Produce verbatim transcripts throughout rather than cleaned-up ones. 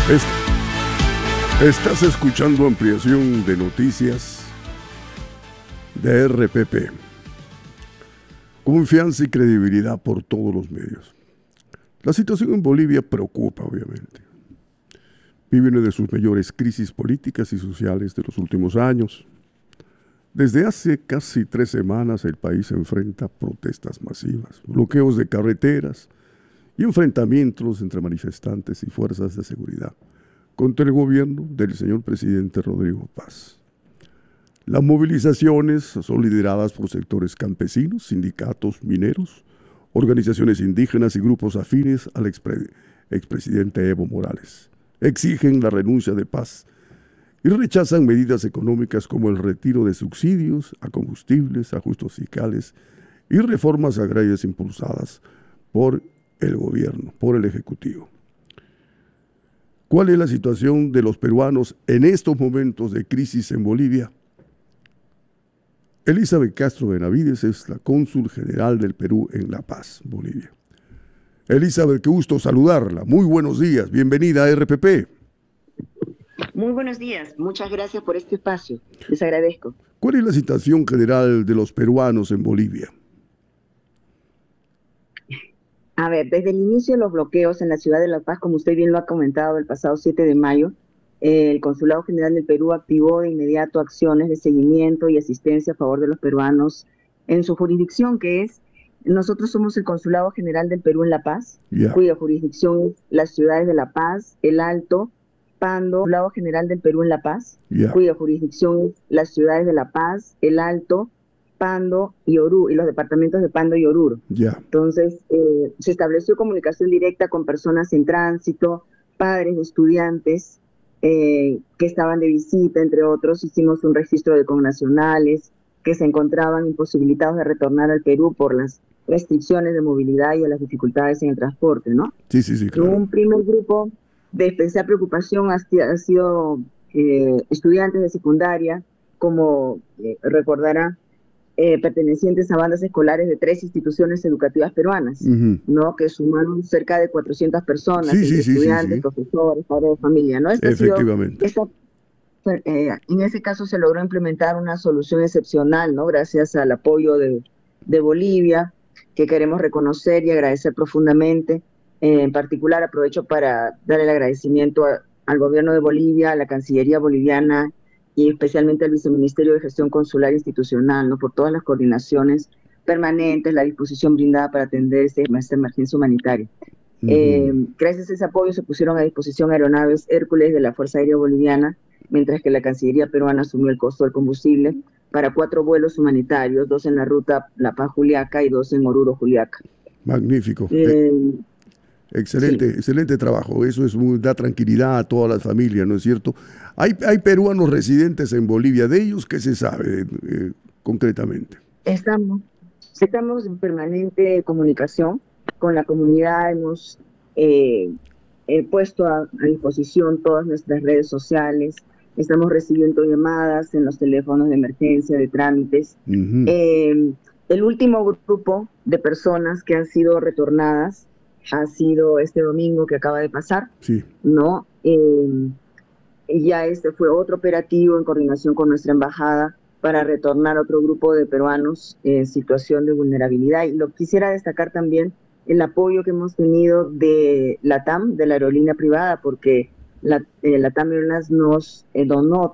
Est- Estás escuchando ampliación de noticias de R P P. Confianza y credibilidad por todos los medios. La situación en Bolivia preocupa, obviamente. Vive una de sus mayores crisis políticas y sociales de los últimos años. Desde hace casi tres semanas el país se enfrenta a protestas masivas, bloqueos de carreteras y enfrentamientos entre manifestantes y fuerzas de seguridad contra el gobierno del señor presidente Rodrigo Paz. Las movilizaciones son lideradas por sectores campesinos, sindicatos mineros, organizaciones indígenas y grupos afines al expre- expresidente Evo Morales. Exigen la renuncia de Paz y rechazan medidas económicas como el retiro de subsidios a combustibles, ajustes fiscales y reformas agrarias impulsadas por el gobierno, por el Ejecutivo. ¿Cuál es la situación de los peruanos en estos momentos de crisis en Bolivia? Elizabeth Castro Benavides es la cónsul general del Perú en La Paz, Bolivia. Elizabeth, qué gusto saludarla. Muy buenos días. Bienvenida a R P P. Muy buenos días. Muchas gracias por este espacio. Les agradezco. ¿Cuál es la situación general de los peruanos en Bolivia? A ver, desde el inicio de los bloqueos en la ciudad de La Paz, como usted bien lo ha comentado, el pasado siete de mayo, eh, el Consulado General del Perú activó de inmediato acciones de seguimiento y asistencia a favor de los peruanos en su jurisdicción, que es, nosotros somos el Consulado General del Perú en La Paz, Yeah. cuya jurisdicción es las ciudades de La Paz, El Alto, Pando, Consulado General del Perú en La Paz, Yeah. cuya jurisdicción es las ciudades de La Paz, El Alto, Pando y Oruro, y los departamentos de Pando y Oruro. Ya. Entonces, eh, se estableció comunicación directa con personas en tránsito, padres de estudiantes eh, que estaban de visita, entre otros. Hicimos un registro de connacionales que se encontraban imposibilitados de retornar al Perú por las restricciones de movilidad y a las dificultades en el transporte, ¿no? Sí, sí, sí, claro. Un primer grupo de especial preocupación ha, ha sido eh, estudiantes de secundaria, como eh, recordará, Eh, pertenecientes a bandas escolares de tres instituciones educativas peruanas, Uh-huh. ¿no? Que sumaron cerca de cuatrocientas personas, Sí, sí, sí, estudiantes, sí, sí. profesores, padres de familia, ¿no? Esta ha sido- Efectivamente. esta, eh, en ese caso se logró implementar una solución excepcional, ¿no? Gracias al apoyo de, de Bolivia, que queremos reconocer y agradecer profundamente. Eh, en particular, aprovecho para dar el agradecimiento a- al gobierno de Bolivia, a la Cancillería boliviana y especialmente al Viceministerio de Gestión Consular Institucional, ¿no? Por todas las coordinaciones permanentes, la disposición brindada para atender este- esta emergencia humanitaria. Uh-huh. Eh, gracias a ese apoyo se pusieron a disposición aeronaves Hércules de la Fuerza Aérea Boliviana, mientras que la Cancillería peruana asumió el costo del combustible para cuatro vuelos humanitarios, dos en la ruta La Paz-Juliaca y dos en Oruro-Juliaca. Magnífico. Eh, Excelente, sí. excelente trabajo. Eso es muy- da tranquilidad a todas las familias, ¿no es cierto? Hay, hay peruanos residentes en Bolivia. ¿De ellos qué se sabe eh, concretamente? Estamos, estamos en permanente comunicación con la comunidad, hemos eh, eh, puesto a, a disposición todas nuestras redes sociales, estamos recibiendo llamadas en los teléfonos de emergencia, de trámites. Uh-huh. Eh, el último grupo de personas que han sido retornadas ha sido este domingo que acaba de pasar, Sí. ¿no? Eh, ya este fue otro operativo en coordinación con nuestra embajada para retornar a otro grupo de peruanos en situación de vulnerabilidad. Y lo quisiera destacar también el apoyo que hemos tenido de LATAM, de la aerolínea privada, porque la, eh, LATAM Airlines nos eh, donó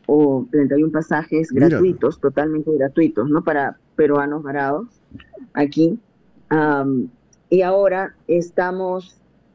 o treinta y uno pasajes Mira. gratuitos, totalmente gratuitos, ¿no? Para peruanos varados aquí. Um, y ahora estamos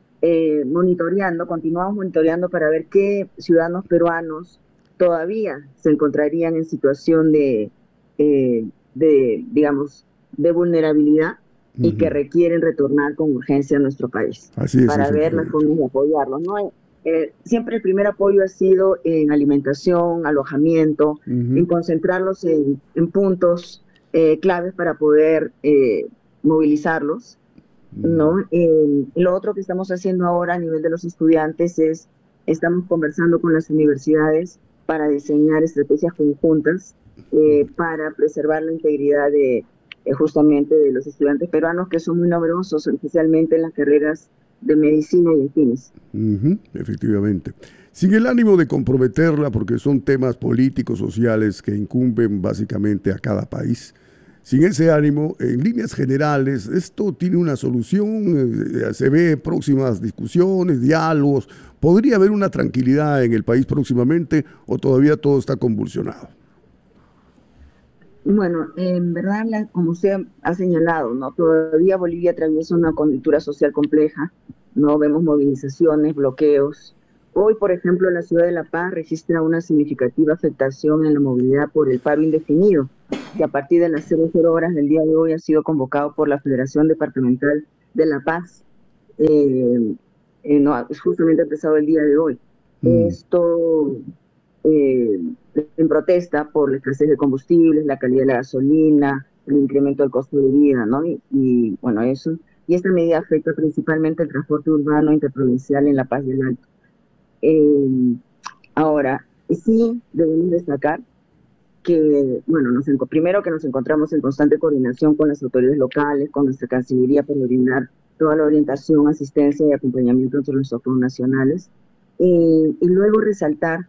eh, monitoreando, continuamos monitoreando para ver qué ciudadanos peruanos todavía se encontrarían en situación de, eh, de digamos, de vulnerabilidad y Uh-huh. que requieren retornar con urgencia a nuestro país, Así es, para ver las efectivamente. formas de apoyarlos, ¿no? Eh, siempre el primer apoyo ha sido en alimentación, alojamiento, Uh-huh. en concentrarlos en, en puntos eh, claves para poder eh, movilizarlos, ¿no? Eh, lo otro que estamos haciendo ahora a nivel de los estudiantes es, estamos conversando con las universidades para diseñar estrategias conjuntas eh, para preservar la integridad de eh, justamente de los estudiantes peruanos, que son muy numerosos, especialmente en las carreras de medicina y de fines. Uh-huh, efectivamente. Sin el ánimo de comprometerla, porque son temas políticos, sociales que incumben básicamente a cada país, sin ese ánimo, en líneas generales, esto tiene una solución, eh, se ve próximas discusiones, diálogos, ¿podría haber una tranquilidad en el país próximamente o todavía todo está convulsionado? Bueno, en verdad, la, como usted ha señalado, ¿no? Todavía Bolivia atraviesa una coyuntura social compleja, ¿no? Vemos movilizaciones, bloqueos. Hoy, por ejemplo, la ciudad de La Paz registra una significativa afectación en la movilidad por el paro indefinido, que a partir de las cero cero horas del día de hoy ha sido convocado por la Federación Departamental de La Paz. Eh, eh, no, justamente ha empezado el día de hoy. Mm. Esto eh, en protesta por la escasez de combustibles, la calidad de la gasolina, el incremento del costo de vida, ¿no? Y, y bueno, eso. Y esta medida afecta principalmente el transporte urbano interprovincial en La Paz y el Alto. Eh, ahora, sí debemos destacar que, bueno, nos, primero que nos encontramos en constante coordinación con las autoridades locales, con nuestra Cancillería para brindar toda la orientación, asistencia y acompañamiento entre nuestros nacionales, eh, y luego resaltar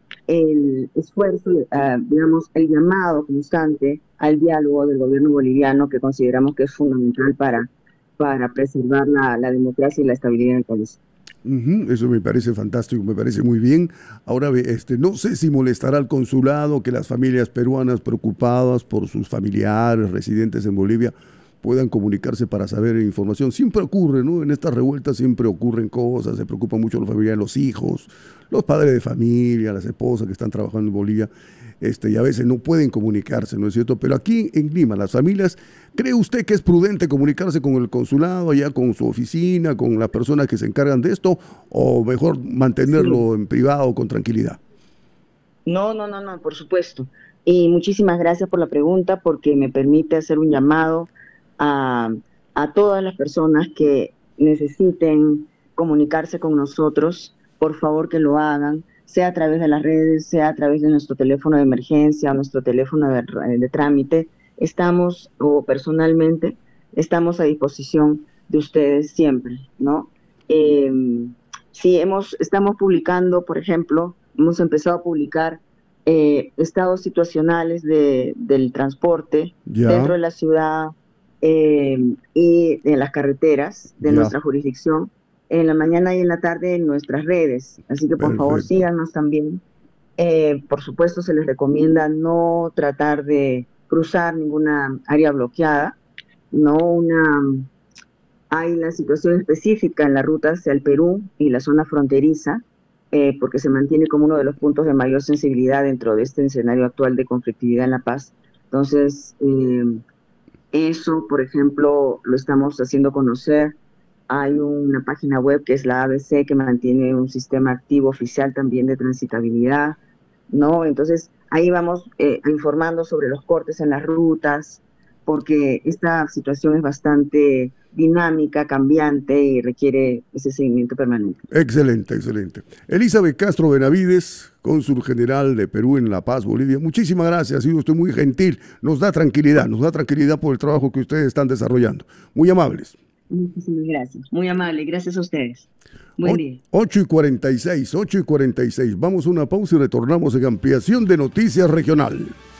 el esfuerzo, uh, digamos, el llamado constante al diálogo del gobierno boliviano, que consideramos que es fundamental para, para preservar la, la democracia y la estabilidad del país. Uh-huh, eso me parece fantástico, me parece muy bien. Ahora, este, no sé si molestará al consulado que las familias peruanas preocupadas por sus familiares residentes en Bolivia puedan comunicarse para saber información. Siempre ocurre, ¿no? En estas revueltas siempre ocurren cosas, se preocupan mucho los familiares, los hijos, los padres de familia, las esposas que están trabajando en Bolivia, este, y a veces no pueden comunicarse, ¿no es cierto? Pero aquí en Lima, las familias, ¿cree usted que es prudente comunicarse con el consulado, allá con su oficina, con las personas que se encargan de esto, o mejor mantenerlo sí. en privado con tranquilidad? No, no, no, no, por supuesto. Y muchísimas gracias por la pregunta, porque me permite hacer un llamado A, a todas las personas que necesiten comunicarse con nosotros, por favor que lo hagan, sea a través de las redes, sea a través de nuestro teléfono de emergencia o nuestro teléfono de, de trámite. Estamos, o personalmente, estamos a disposición de ustedes siempre, ¿no? Eh, sí, hemos, estamos publicando, por ejemplo, hemos empezado a publicar eh, estados situacionales de, del transporte ya. dentro de la ciudad, Eh, y en las carreteras de yeah. nuestra jurisdicción, en la mañana y en la tarde en nuestras redes. Así que por Perfecto. favor síganos también. Eh, por supuesto se les recomienda no tratar de cruzar ninguna área bloqueada. No una hay la situación específica en la ruta hacia el Perú y la zona fronteriza, eh, porque se mantiene como uno de los puntos de mayor sensibilidad dentro de este escenario actual de conflictividad en La Paz. Entonces, eh, eso, por ejemplo, lo estamos haciendo conocer. Hay una página web que es la A B C, que mantiene un sistema activo oficial también de transitabilidad, ¿no? Entonces, ahí vamos eh, informando sobre los cortes en las rutas, porque esta situación es bastante dinámica, cambiante y requiere ese seguimiento permanente. Excelente, excelente. Elizabeth Castro Benavides, cónsul general de Perú en La Paz, Bolivia. Muchísimas gracias, ha sido usted muy gentil. Nos da tranquilidad, nos da tranquilidad por el trabajo que ustedes están desarrollando. Muy amables. Muchísimas gracias, muy amable, gracias a ustedes. Buen día. ocho y cuarenta y seis, ocho y cuarenta y seis. Vamos a una pausa y retornamos en ampliación de Noticias Regional.